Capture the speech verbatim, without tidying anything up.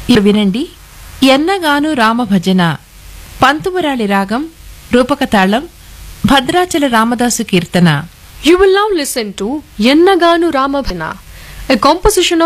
ఇప్పుడు వినండి ఎన్నగాను రామభజన పంతుమురాళి రాగం రూపక తాళం భద్రాచల రామదాసు కీర్తన. You will now listen to Yennaganu Ramabhana, a composition of